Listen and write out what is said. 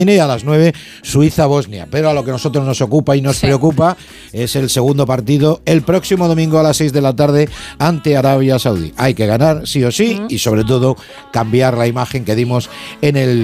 y a las 9 Suiza-Bosnia. Pero a lo que a nosotros nos ocupa y nos preocupa es el segundo partido el próximo domingo a las 6 de la tarde ante Arabia Saudí. Hay que ganar sí o sí y sobre todo cambiar la imagen que dimos en el